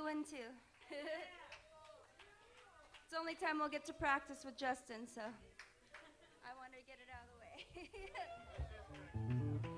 one too. It's the only time we'll get to practice with Justin, so I wanted to get it out of the way.